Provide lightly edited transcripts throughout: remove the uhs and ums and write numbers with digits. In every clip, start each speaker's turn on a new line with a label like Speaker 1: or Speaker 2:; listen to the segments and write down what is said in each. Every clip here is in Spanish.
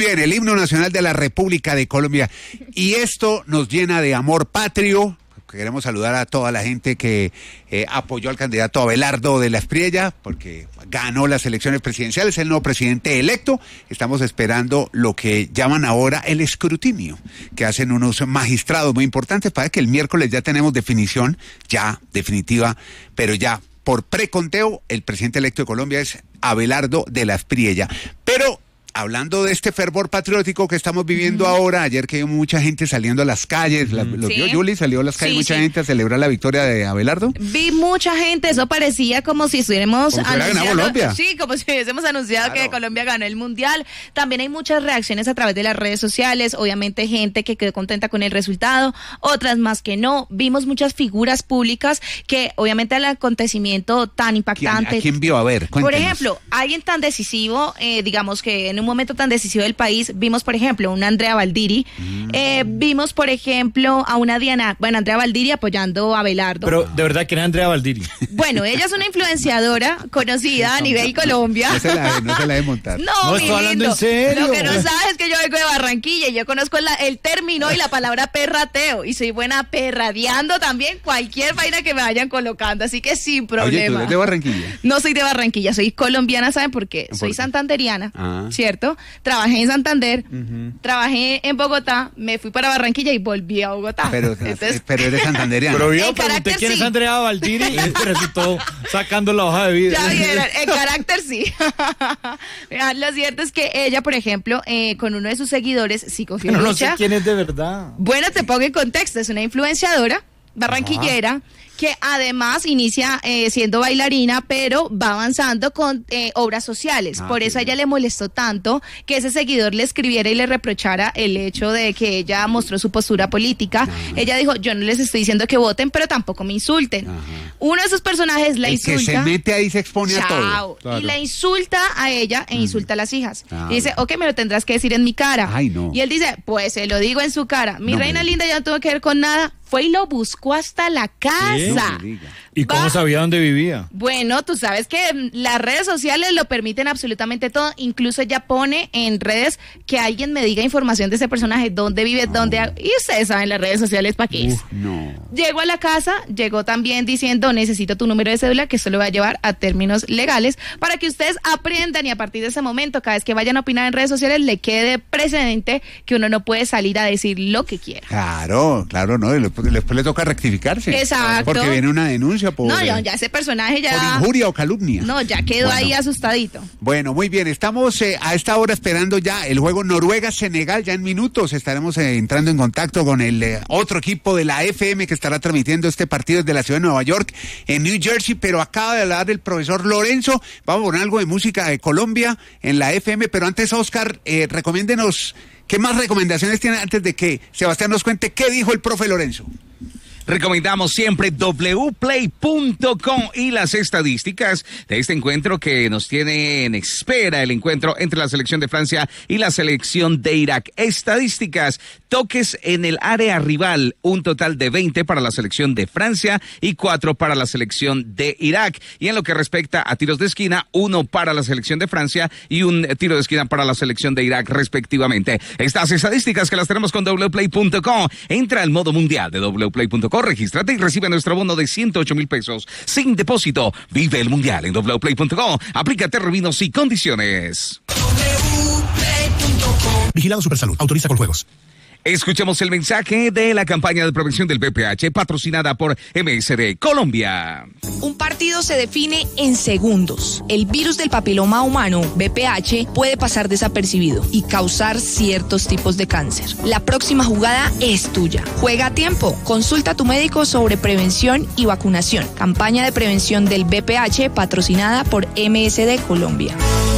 Speaker 1: bien, el himno nacional de la República de Colombia. Y esto nos llena de amor patrio. Queremos saludar a toda la gente que apoyó al candidato Abelardo de la Espriella, porque ganó las elecciones presidenciales, el nuevo presidente electo. Estamos esperando lo que llaman ahora el escrutinio, que hacen unos magistrados muy importantes para que el miércoles ya tenemos definición, ya definitiva, pero ya por preconteo, el presidente electo de Colombia es Abelardo de la Espriella. Pero hablando de este fervor patriótico que estamos viviendo ahora, ayer que vimos mucha gente saliendo a las calles, ¿lo vio Yuli? ¿Salió a las calles mucha gente a celebrar la victoria de Abelardo?
Speaker 2: Vi mucha gente, eso parecía como si estuviéramos
Speaker 1: anunciando Colombia.
Speaker 2: Sí, como si hubiésemos anunciado que Colombia ganó el Mundial. También hay muchas reacciones a través de las redes sociales, obviamente gente que quedó contenta con el resultado, otras más que no. Vimos muchas figuras públicas que obviamente al acontecimiento tan impactante.
Speaker 1: ¿A quién vio? A ver, cuéntenos.
Speaker 2: Por ejemplo, alguien tan decisivo, digamos que en un momento tan decisivo del país, vimos por ejemplo una Andrea Valdiri, vimos por ejemplo a una Andrea Valdiri apoyando a Abelardo.
Speaker 3: Pero de verdad, ¿quién es Andrea Valdiri?
Speaker 2: Bueno, ella es una influenciadora conocida a nivel Colombia.
Speaker 1: No se la de montar.
Speaker 2: No,
Speaker 3: estoy hablando en serio.
Speaker 2: Lo que no sabes es que yo vengo de Barranquilla y yo conozco el término y la palabra perrateo y soy buena perradeando también cualquier vaina que me vayan colocando, así que sin problema.
Speaker 1: Oye, ¿tú eres de Barranquilla?
Speaker 2: No soy de Barranquilla, soy colombiana, ¿saben por qué? Soy santanderiana, ¿cierto? Trabajé en Santander, trabajé en Bogotá, me fui para Barranquilla y volví a Bogotá.
Speaker 1: Pero eres santanderiana.
Speaker 3: Pero yo pregunté quién es Andrea Valdiri y resultó sacando la hoja de vida.
Speaker 2: Ya vieron, en carácter sí. Lo cierto es que ella, por ejemplo, con uno de sus seguidores, sí cogió
Speaker 3: Pero
Speaker 2: lucha.
Speaker 3: no sé quién es de verdad.
Speaker 2: Bueno, te pongo en contexto, es una influenciadora barranquillera que además inicia siendo bailarina, pero va avanzando con obras sociales. Por eso a ella le molestó tanto que ese seguidor le escribiera y le reprochara el hecho de que ella mostró su postura política. Ella dijo, yo no les estoy diciendo que voten, pero tampoco me insulten. Uno de esos personajes la insulta.
Speaker 1: El que se mete ahí se expone a todo.
Speaker 2: Claro. Y la insulta a ella e insulta a las hijas. Y dice, ok, me lo tendrás que decir en mi cara.
Speaker 1: Ay, no.
Speaker 2: Y él dice, pues se lo digo en su cara. Mi reina linda ya no tuvo que ver con nada. Fue y lo buscó hasta la casa.
Speaker 3: ¿Y cómo sabía dónde vivía?
Speaker 2: Bueno, tú sabes que las redes sociales lo permiten absolutamente todo. Incluso ella pone en redes que alguien me diga información de ese personaje, dónde vive, dónde... Y ustedes saben las redes sociales para qué es. Llegó a la casa, llegó también diciendo, necesito tu número de cédula, que esto lo va a llevar a términos legales, para que ustedes aprendan y a partir de ese momento, cada vez que vayan a opinar en redes sociales, le quede precedente que uno no puede salir a decir lo que quiera.
Speaker 1: Claro, no, después le toca rectificarse.
Speaker 2: Exacto.
Speaker 1: Porque viene una denuncia por...
Speaker 2: No, ya ese personaje ya...
Speaker 1: Por injuria o calumnia.
Speaker 2: No, ya quedó ahí asustadito.
Speaker 1: Bueno, muy bien, estamos a esta hora esperando ya el juego Noruega-Senegal, ya en minutos estaremos entrando en contacto con el otro equipo de la FM que estará transmitiendo este partido desde la ciudad de Nueva York, en New Jersey, pero acaba de hablar el profesor Lorenzo, vamos a poner algo de música de Colombia en la FM, pero antes, Oscar, recomiéndenos, ¿qué más recomendaciones tiene antes de que Sebastián nos cuente qué dijo el profe Lorenzo?
Speaker 4: Recomendamos siempre wplay.com y las estadísticas de este encuentro que nos tiene en espera, el encuentro entre la selección de Francia y la selección de Irak. Estadísticas, toques en el área rival, un total de 20 para la selección de Francia y 4 para la selección de Irak. Y en lo que respecta a tiros de esquina, 1 para la selección de Francia y un tiro de esquina para la selección de Irak respectivamente. Estas estadísticas que las tenemos con wplay.com. Entra al modo mundial de wplay.com. Regístrate y recibe nuestro bono de 108,000 pesos sin depósito. Vive el mundial en wplay.com. Aplica términos y condiciones.
Speaker 5: Vigilado Supersalud. Autoriza con juegos.
Speaker 4: Escuchemos el mensaje de la campaña de prevención del VPH patrocinada por MSD Colombia.
Speaker 6: Un partido se define en segundos. El virus del papiloma humano, VPH, puede pasar desapercibido y causar ciertos tipos de cáncer. La próxima jugada es tuya. Juega a tiempo. Consulta a tu médico sobre prevención y vacunación. Campaña de prevención del VPH patrocinada por MSD Colombia.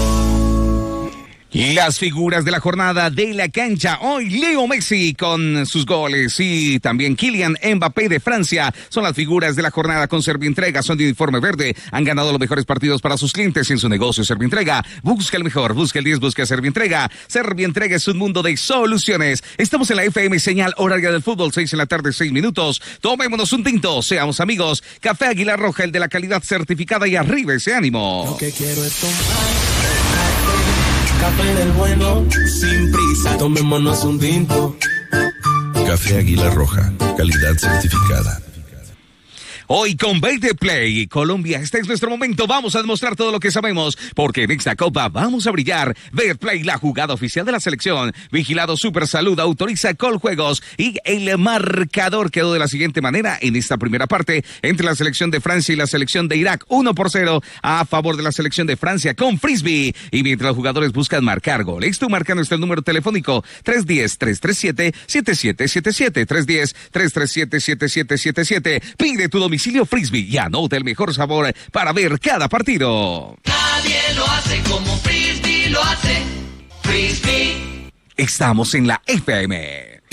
Speaker 4: Las figuras de la jornada de la cancha. Hoy Leo Messi con sus goles y también Kylian Mbappé de Francia son las figuras de la jornada con Servientrega. Son de uniforme verde. Han ganado los mejores partidos para sus clientes en su negocio Servientrega. Busca el mejor, busca el 10, busca Servientrega. Servientrega es un mundo de soluciones. Estamos en la FM señal horaria del fútbol, 6 en la tarde, 6 minutos. Tomémonos un tinto, seamos amigos. Café Águila Roja, el de la calidad certificada y arriba ese ánimo.
Speaker 5: Lo que quiero es tomar
Speaker 7: café del bueno, sin prisa, tomémonos un tinto.
Speaker 5: Café Águila Roja, calidad certificada.
Speaker 4: Hoy con Betplay Colombia, este es nuestro momento, vamos a demostrar todo lo que sabemos, porque en esta copa vamos a brillar. Betplay, la jugada oficial de la selección, vigilado Super Salud, autoriza Coljuegos, y el marcador quedó de la siguiente manera en esta primera parte, entre la selección de Francia y la selección de Irak, 1-0 a favor de la selección de Francia con Frisbee, y mientras los jugadores buscan marcar goles, tú marca nuestro número telefónico, 310-337-7777, 310-337-7777, pide tu domicilio Frisbee y anota el mejor sabor para ver cada partido.
Speaker 8: Nadie lo hace como Frisbee lo hace. Frisbee.
Speaker 4: Estamos en la FM.